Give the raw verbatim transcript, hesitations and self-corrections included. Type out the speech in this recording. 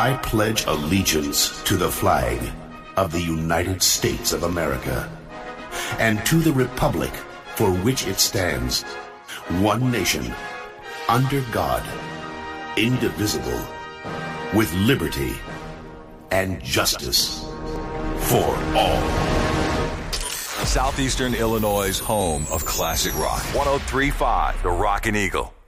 I pledge allegiance to the flag of the United States of America and to the republic for which it stands, one nation, under God, indivisible, with liberty and justice for all. Southeastern Illinois' home of classic rock. one oh three point five, The Rockin' Eagle.